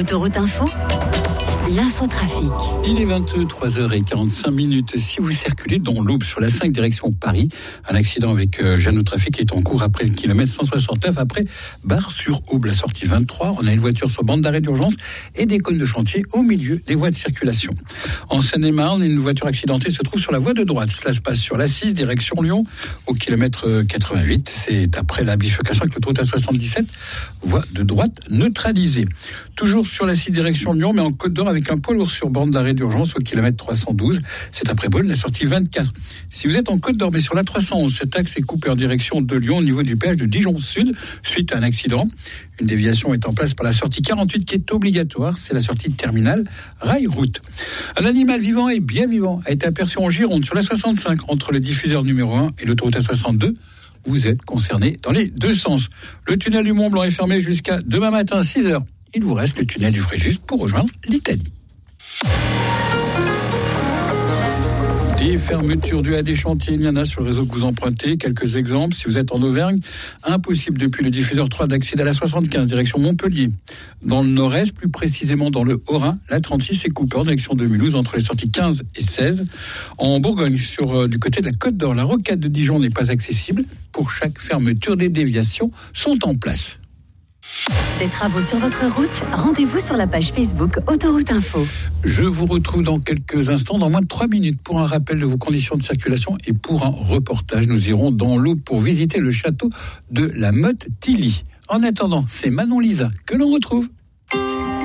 Autoroute Info, l'infotrafic. Il est 23h45. Si vous circulez dans l'Aube sur la 5 direction Paris, un accident avec gêne au trafic est en cours après le kilomètre 169 après Bar-sur-Aube, la sortie 23. On a une voiture sur bande d'arrêt d'urgence et des cônes de chantier au milieu des voies de circulation. En Seine-et-Marne, une voiture accidentée se trouve sur la voie de droite. Cela se passe sur la 6 direction Lyon au kilomètre 88. C'est après la bifurcation avec l'autoroute A77, voie de droite neutralisée. Toujours sur la 6 direction Lyon, mais en Côte d'Or avec un poids lourd sur bande d'arrêt d'urgence au kilomètre 312. C'est après Beaune, la sortie 24. Si vous êtes en Côte d'Or, mais sur la 311, cet axe est coupé en direction de Lyon au niveau du péage de Dijon Sud suite à un accident. Une déviation est en place par la sortie 48 qui est obligatoire. C'est la sortie de terminale Rail-Route. Un animal vivant et bien vivant a été aperçu en Gironde sur la 65 entre le diffuseur numéro 1 et l'autoroute A62. Vous êtes concerné dans les deux sens. Le tunnel du Mont Blanc est fermé jusqu'à demain matin 6h. Il vous reste le tunnel du Fréjus pour rejoindre l'Italie. Des fermetures dues à des chantiers, il y en a sur le réseau que vous empruntez. Quelques exemples, si vous êtes en Auvergne, impossible depuis le diffuseur 3 d'accéder à la 75, direction Montpellier. Dans le nord-est, plus précisément dans le Haut-Rhin, la 36 est coupée en direction de Mulhouse entre les sorties 15 et 16. En Bourgogne, du côté de la Côte d'Or, la rocade de Dijon n'est pas accessible. Pour chaque fermeture, des déviations sont en place. Des travaux sur votre route, rendez-vous sur la page Facebook Autoroute Info. Je vous retrouve dans quelques instants, dans moins de 3 minutes, pour un rappel de vos conditions de circulation et pour un reportage. Nous irons dans l'Aube pour visiter le château de la Motte-Tilly. En attendant, c'est Manon Lisa que l'on retrouve.